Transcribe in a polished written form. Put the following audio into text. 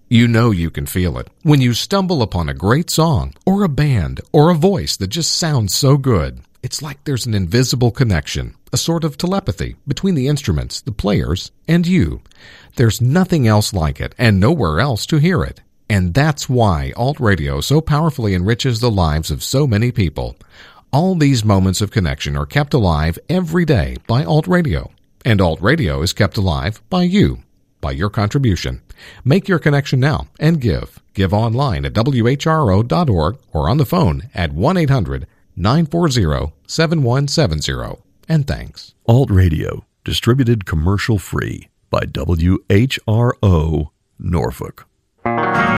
You know you can feel it when you stumble upon a great song or a band or a voice that just sounds so good. It's like there's an invisible connection, a sort of telepathy between the instruments, the players, and you. There's nothing else like it and nowhere else to hear it. And that's why Alt Radio so powerfully enriches the lives of so many people. All these moments of connection are kept alive every day by Alt Radio. And Alt Radio is kept alive by you, by your contribution. Make your connection now and give. Give online at whro.org or on the phone at 1-800-940-7170. And thanks. Alt Radio, distributed commercial free by WHRO, Norfolk.